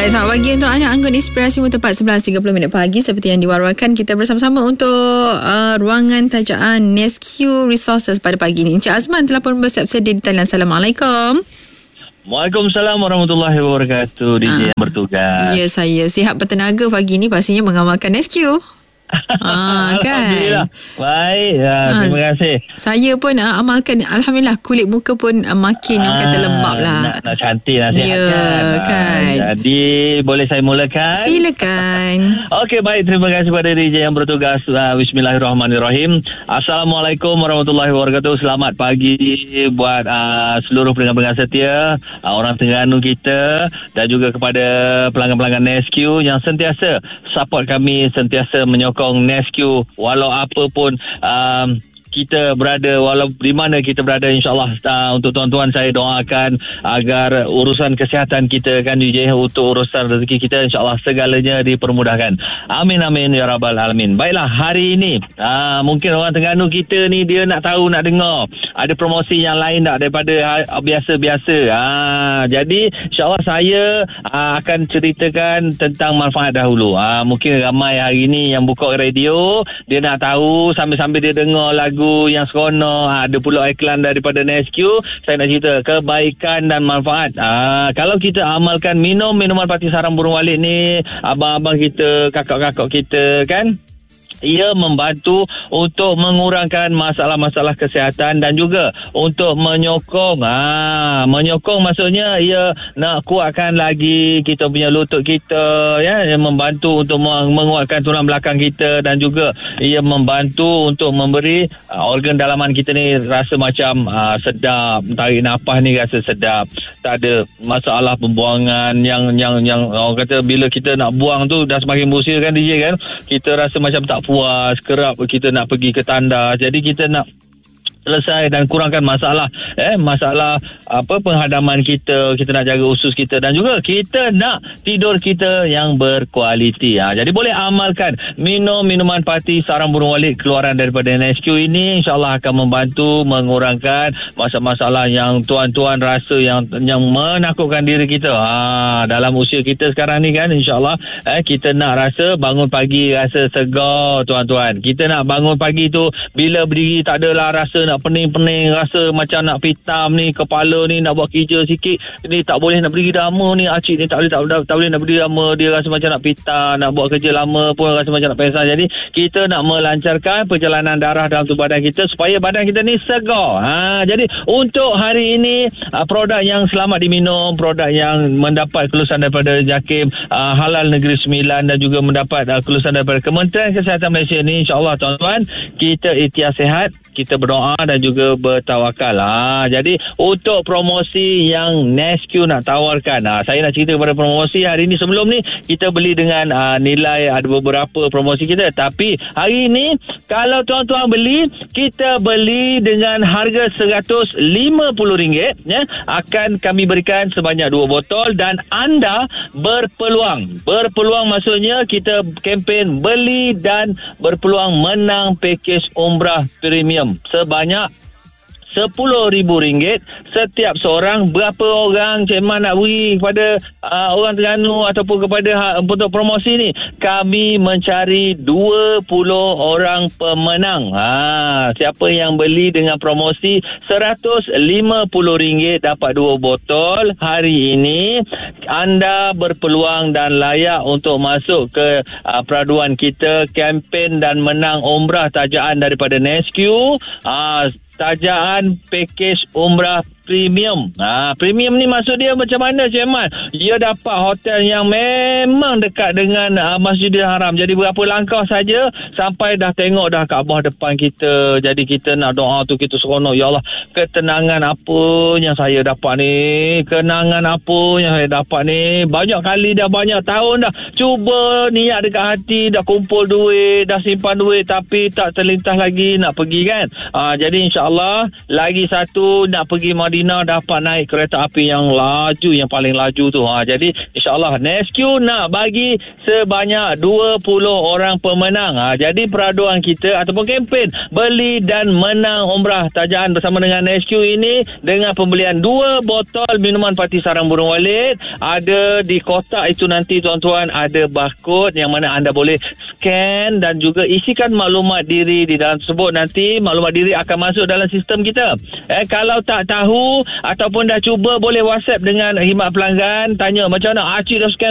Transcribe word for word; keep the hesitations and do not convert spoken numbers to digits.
Alright, selamat pagi untuk anda anggota Inspirasimu tepat sebelas tiga puluh minit pagi. Seperti yang diwarakan, kita bersama-sama untuk uh, ruangan tajaan Nescue Resources pada pagi ini. Encik Azman telah pun bersiap sedia di talian. Assalamualaikum. Waalaikumsalam warahmatullahi wabarakatuh. D J ah, yang bertugas. Ya, saya sihat bertenaga pagi ini pastinya mengamalkan Nescue. Ah, kan. Alhamdulillah. Baik, ya, ah, terima kasih. Saya pun uh, amalkan. Alhamdulillah, kulit muka pun uh, makin ah, kata lembap lah. Nak, nak cantik, nak sihat ya, kan. kan. Ah, jadi boleh saya mulakan? Silakan. Okey, baik, terima kasih kepada D J yang bertugas. uh, Bismillahirrahmanirrahim. Assalamualaikum warahmatullahi wabarakatuh. Selamat pagi buat uh, seluruh pendengar-pendengar setia, uh, orang Terengganu kita, dan juga kepada pelanggan-pelanggan Nescue yang sentiasa support kami, sentiasa menyokong Nescue walau apa pun um, kita berada, walau di mana kita berada. InsyaAllah uh, untuk tuan-tuan saya doakan agar urusan kesihatan kita kan D J, untuk urusan rezeki kita insyaAllah segalanya dipermudahkan. Amin amin ya rabbal alamin. Baiklah, hari ini uh, mungkin orang Terengganu kita ni dia nak tahu, nak dengar ada promosi yang lain tak daripada uh, biasa-biasa. uh, Jadi insyaAllah saya uh, akan ceritakan tentang manfaat dahulu. uh, Mungkin ramai hari ini yang buka radio, dia nak tahu sambil-sambil dia dengar lagu yang seronok. Ha, ada pula iklan daripada Nescue. Saya nak cerita kebaikan dan manfaat. Ha, kalau kita amalkan minum minuman pati sarang burung walit ni, abang-abang kita, kakak-kakak kita kan, ia membantu untuk mengurangkan masalah-masalah kesihatan dan juga untuk menyokong. Ah, menyokong maksudnya ia nak kuatkan lagi kita punya lutut kita, ya, ia membantu untuk menguatkan tulang belakang kita, dan juga ia membantu untuk memberi uh, organ dalaman kita ni rasa macam uh, sedap, tarik nafas ni rasa sedap, tak ada masalah pembuangan yang yang yang orang kata bila kita nak buang tu dah semakin berusia kan D J kan, kita rasa macam tak puas, kerap kita nak pergi ke tandas. Jadi kita nak selesai dan kurangkan masalah eh masalah apa penghadaman kita, kita nak jaga usus kita, dan juga kita nak tidur kita yang berkualiti. Ha, jadi boleh amalkan minum minuman pati sarang burung walit keluaran daripada Nescue ini, insyaAllah akan membantu mengurangkan masalah-masalah yang tuan-tuan rasa yang yang menakutkan diri kita. Ha, dalam usia kita sekarang ni kan, insyaAllah eh, kita nak rasa bangun pagi rasa segar tuan-tuan. Kita nak bangun pagi tu bila berdiri tak adalah rasa nak pening-pening, rasa macam nak pitam ni, kepala ni nak buat kerja sikit ni tak boleh nak berdiri lama ni, acik ni tak boleh tak, tak, tak boleh nak berdiri lama, dia rasa macam nak pitam, nak buat kerja lama pun rasa macam nak pingsan. Jadi kita nak melancarkan perjalanan darah dalam tubuh badan kita supaya badan kita ni segar. Ha, jadi untuk hari ini uh, produk yang selamat diminum, produk yang mendapat kelulusan daripada JAKIM uh, Halal Negeri Sembilan, dan juga mendapat uh, kelulusan daripada Kementerian Kesihatan Malaysia ni, insyaAllah tuan-tuan kita ikhtiar sihat, kita berdoa dan juga bertawakal. Ha, jadi untuk promosi yang Nescue nak tawarkan, ha, saya nak cerita kepada promosi hari ini. Sebelum ni kita beli dengan uh, nilai, ada beberapa promosi kita, tapi hari ini kalau tuan-tuan beli, kita beli dengan harga seratus lima puluh ringgit, ya, akan kami berikan sebanyak dua botol, dan anda berpeluang berpeluang maksudnya kita kempen beli dan berpeluang menang pakej umrah premium sebanyak sepuluh ribu ringgit setiap seorang. Berapa orang Cik Man nak beri kepada uh, orang Terengganu ataupun kepada uh, untuk promosi ni? Kami mencari dua puluh orang pemenang. Ha, siapa yang beli dengan promosi seratus lima puluh ringgit dapat dua botol hari ini, anda berpeluang dan layak untuk masuk ke uh, peraduan kita, kempen dan menang umrah tajaan daripada Nescue. Ha, tajaan pakej umrah premium. Ha, premium ni maksud dia macam mana Cik Man? Dia dapat hotel yang memang dekat dengan uh, Masjidil Haram. Jadi berapa langkah saja sampai dah tengok dah Kaabah depan kita. Jadi kita nak doa tu kita seronok. Ya Allah, ketenangan apa yang saya dapat ni? Kenangan apa yang saya dapat ni? Banyak kali dah, banyak tahun dah cuba niat dekat hati, dah kumpul duit, dah simpan duit, tapi tak terlintas lagi nak pergi kan. Ha, jadi insyaAllah lagi satu nak pergi Madinah Rina dapat naik kereta api yang laju, yang paling laju tu. Ha, jadi insyaAllah Nescu nak bagi sebanyak dua puluh orang pemenang. Ha, jadi peraduan kita ataupun kempen beli dan menang umrah tajaan bersama dengan Nescu ini dengan pembelian dua botol minuman parti sarang burung walit. Ada di kotak itu nanti tuan-tuan ada barcode yang mana anda boleh scan dan juga isikan maklumat diri di dalam tersebut. Nanti maklumat diri akan masuk dalam sistem kita. Eh, kalau tak tahu ataupun dah cuba boleh WhatsApp dengan khidmat pelanggan, tanya macam mana Acik dah scan